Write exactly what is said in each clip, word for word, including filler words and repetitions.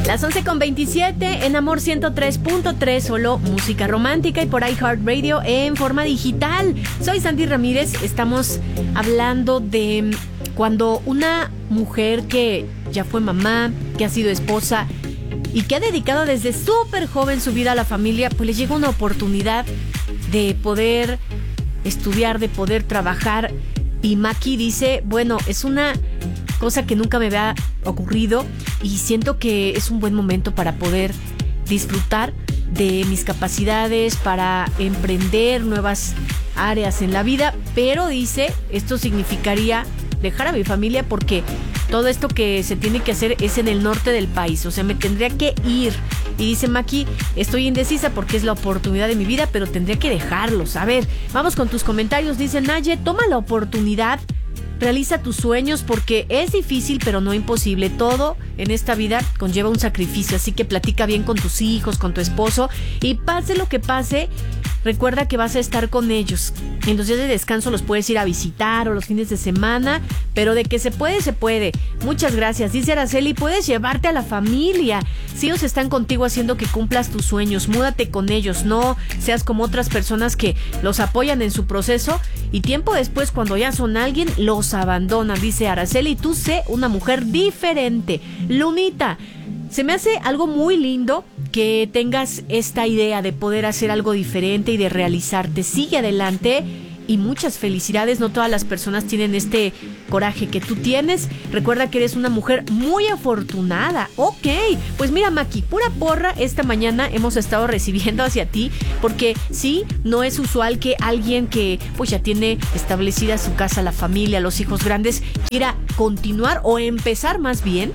Las once con veintisiete en Amor ciento tres punto tres, solo música romántica y por iHeartRadio en forma digital. Soy Sandy Ramírez, estamos hablando de cuando una mujer que ya fue mamá, que ha sido esposa y que ha dedicado desde súper joven su vida a la familia, pues le llega una oportunidad de poder estudiar, de poder trabajar. Y Maki dice, bueno, es una cosa que nunca me había ocurrido y siento que es un buen momento para poder disfrutar de mis capacidades, para emprender nuevas áreas en la vida, pero dice, esto significaría dejar a mi familia porque todo esto que se tiene que hacer es en el norte del país, o sea, me tendría que ir. Y dice Maki, estoy indecisa porque es la oportunidad de mi vida, pero tendría que dejarlos. A ver, vamos con tus comentarios. Dice Naye, toma la oportunidad, realiza tus sueños porque es difícil pero no imposible. Todo en esta vida conlleva un sacrificio, así que platica bien con tus hijos, con tu esposo y pase lo que pase, recuerda que vas a estar con ellos. En los días de descanso los puedes ir a visitar o los fines de semana, pero de que se puede, se puede. Muchas gracias. Dice Araceli, puedes llevarte a la familia. Si ellos están contigo haciendo que cumplas tus sueños, múdate con ellos. No seas como otras personas que los apoyan en su proceso y tiempo después, cuando ya son alguien, los abandonan. Dice Araceli, tú sé una mujer diferente. Lunita, se me hace algo muy lindo que tengas esta idea de poder hacer algo diferente y de realizarte. Sigue adelante y muchas felicidades. No todas las personas tienen este coraje que tú tienes. Recuerda que eres una mujer muy afortunada. Ok, pues mira Maki, pura porra esta mañana hemos estado recibiendo hacia ti, porque sí, no es usual que alguien que pues ya tiene establecida su casa, la familia, los hijos grandes, quiera continuar o empezar más bien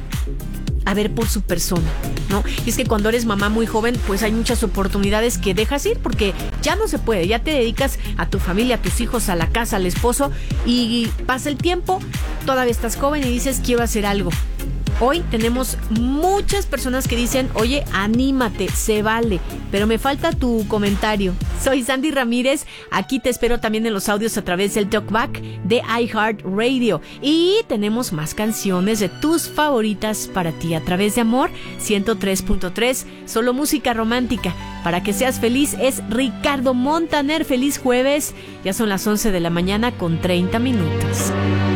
a ver por su persona, ¿no? Y es que cuando eres mamá muy joven, pues hay muchas oportunidades que dejas ir porque ya no se puede, ya te dedicas a tu familia, a tus hijos, a la casa, al esposo y pasa el tiempo, todavía estás joven y dices quiero hacer algo. Hoy tenemos muchas personas que dicen, oye, anímate, se vale, pero me falta tu comentario. Soy Sandy Ramírez, aquí te espero también en los audios a través del Talkback de iHeartRadio. Y tenemos más canciones de tus favoritas para ti a través de Amor ciento tres punto tres, solo música romántica. Para que seas feliz es Ricardo Montaner. Feliz jueves, ya son las once de la mañana con treinta minutos.